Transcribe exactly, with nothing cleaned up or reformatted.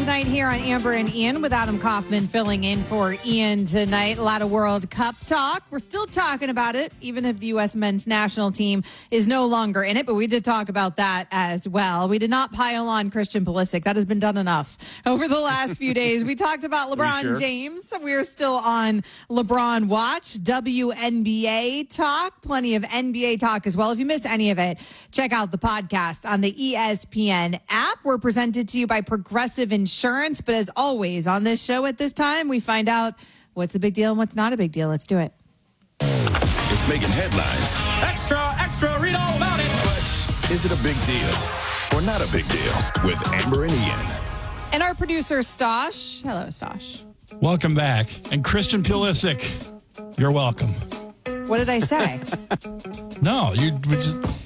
tonight here on Amber and Ian with Adam Kaufman filling in for Ian tonight. A lot of World Cup talk. We're still talking about it, even if the U S men's national team is no longer in it. But we did talk about that as well. We did not pile on Christian Pulisic. That has been done enough over the last few days. We talked about LeBron sure? James. We're still on LeBron Watch, W N B A talk, plenty of N B A talk as well. If you miss any of it, check out the podcast on the E S P N app. We're presented to you by Progressive Insurance. But as always on this show at this time, we find out what's a big deal and what's not a big deal. Let's do it. It's making headlines. Extra, extra, read all about it. But is it a big deal or not a big deal with Amber and Ian? And our producer, Stosh. Hello, Stosh. Welcome back. And Christian Pulisic, you're welcome. What did I say? No, you just...